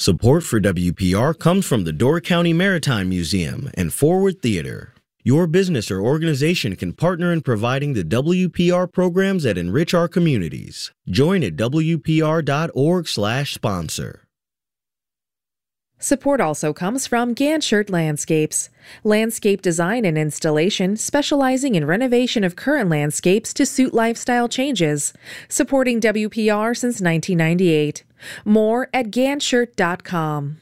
Support for WPR comes from the Door County Maritime Museum and Forward Theater. Your business or organization can partner in providing the WPR programs that enrich our communities. Join at WPR.org/sponsor. Support also comes from Ganshert Landscapes, landscape design and installation specializing in renovation of current landscapes to suit lifestyle changes, supporting WPR since 1998. More at Ganshert.com.